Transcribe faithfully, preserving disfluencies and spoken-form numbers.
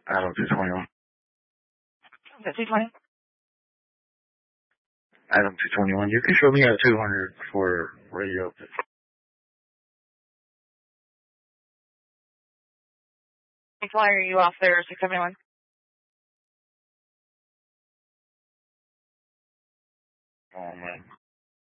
Adam two twenty-one. two twenty? Adam two twenty-one. You can show me at two hundred for radio. Why are you off there, six seventy-one? Oh, man.